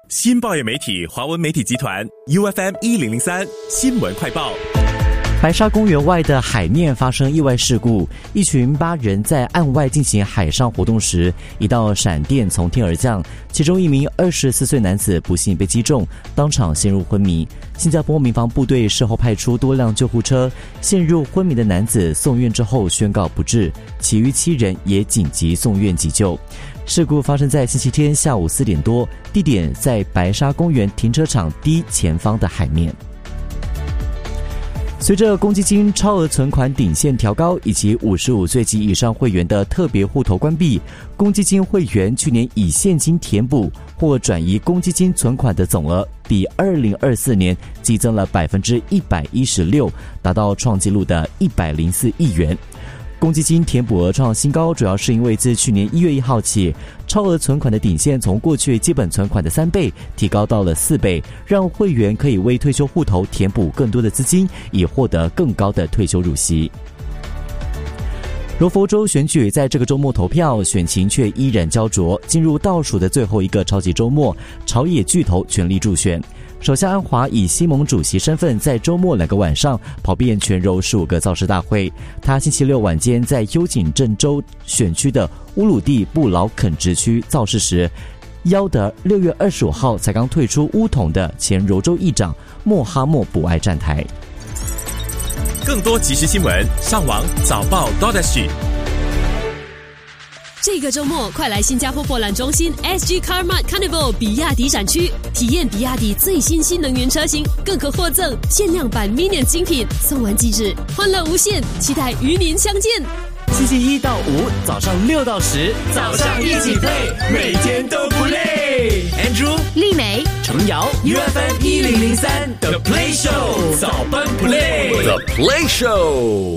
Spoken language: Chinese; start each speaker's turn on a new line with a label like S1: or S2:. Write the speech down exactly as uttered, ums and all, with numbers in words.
S1: 新报业媒体华文媒体集团 U F M 一零零三新闻快报。
S2: 白沙公园外的海面发生意外事故，一群八人在岸外进行海上活动时，一道闪电从天而降，其中一名二十四岁男子不幸被击中，当场陷入昏迷。新加坡民防部队事后派出多辆救护车，陷入昏迷的男子送院之后宣告不治，其余七人也紧急送院急救。事故发生在星期天下午四点多，地点在白沙公园停车场 D 前方的海面。随着公积金超额存款顶线调高以及五十五岁及以上会员的特别户头关闭，公积金会员去年以现金填补或转移公积金存款的总额，比二零二四年激增了百分之一百一十六，达到创纪录的一百零四亿元。公积金填补额创新高，主要是因为自去年一月一号起，超额存款的底线从过去基本存款的三倍提高到了四倍，让会员可以为退休户头填补更多的资金，以获得更高的退休入息。柔佛州选举在这个周末投票，选情却依然焦灼。进入倒数的最后一个超级周末，朝野巨头全力助选。首相安华以西盟主席身份，在周末两个晚上跑遍全柔十五个造势大会。他星期六晚间在幽景镇州选区的乌鲁地布劳肯直区造势时，邀得六月二十五号才刚退出乌统的前柔州议长莫哈默卜埃站台。
S1: 更多即时新闻，上网早报 .sg。
S3: 这个周末，快来新加坡博览中心 S G Carmart Carnival 比亚迪展区，体验比亚迪最新新能源车型，更可获赠限量版 Minion 精品，送完即止，欢乐无限，期待与您相见。
S2: 星期一到五早上六到十，
S4: 早上一起 play， 每天都不累。Andrew、
S3: 丽美、
S4: 程瑶 ，U F M 一零零三 The Play Show 早班 play，The Play Show。